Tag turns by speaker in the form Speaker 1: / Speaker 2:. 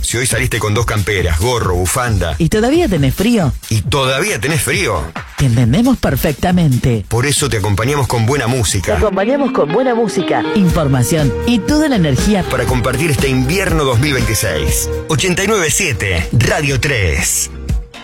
Speaker 1: Si hoy saliste con 2 camperas, gorro, bufanda
Speaker 2: ¿Y todavía tenés frío?
Speaker 1: y todavía tenés frío,
Speaker 2: Te entendemos perfectamente.
Speaker 1: por eso te acompañamos con buena
Speaker 2: Te
Speaker 1: música
Speaker 2: acompañamos con buena música, información y toda la energía.
Speaker 1: para compartir este invierno 2026. 89.7 Radio 3.